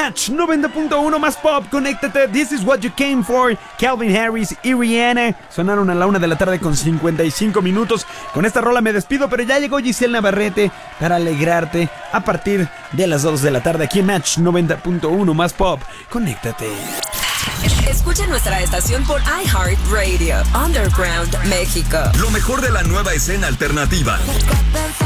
Match 90.1 más pop, conéctate. This is what you came for. Calvin Harris y Rihanna sonaron a la 1 de la tarde con 55 minutos. Con esta rola me despido, pero ya llegó Giselle Navarrete para alegrarte a partir de las 2 de la tarde aquí en Match 90.1 más pop. Conéctate. Escucha nuestra estación por iHeartRadio, Underground México. Lo mejor de la nueva escena alternativa.